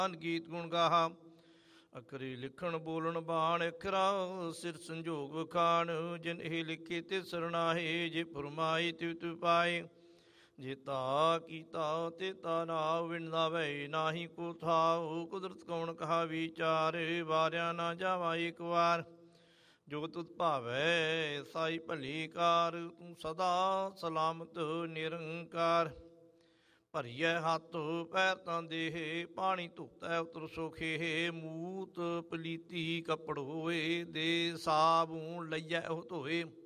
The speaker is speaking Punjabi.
ਗੀਤ ਗੁਣ ਗਾਹਾ। ਅਕਰੀ ਲਿਖਣ ਬੋਲਣ ਬਾਣ ਅਖਰਾ ਸਿਰ ਸੰਜੋਗ ਵਖਾਣ। ਜਿਨ ਇਹ ਲਿਖੇ ਤੇ ਸਰਨਾਹੇ ਜੇ ਫਰਮਾਈ ਤਿਉ ਤਿਉ ਪਾਏ। ਜੇ ਤਾ ਕੀਤਾ ਤੇ ਤਾ ਨਾਉ ਵਿਣਦਾਵੇ ਨਾਹੀ ਕੋ ਥਾਉ। ਕੁਦਰਤ ਕੌਣ ਕਹਾ ਵਿਚਾਰ ਵਾਰਿਆ ਨਾ ਜਾਵਾ ਇੱਕ ਵਾਰ। ਜੋ ਤੁਧ ਭਾਵੈ ਸਾਈ ਭਲੀ ਕਾਰ ਤੂੰ ਸਦਾ ਸਲਾਮਤ ਨਿਰੰਕਾਰ। ਭਰੀਐ ਹੱਥ ਪੈਰ ਤਾਂ ਦੇਹ ਪਾਣੀ ਧੁਖਤੈ ਉਤਰ ਸੋਖੇ। ਮੂਤ ਪਲੀਤੀ ਕੱਪੜ ਹੋਏ ਦੇ ਸਾਬੂਨ ਲਈਐ ਉਹ ਧੋਏ।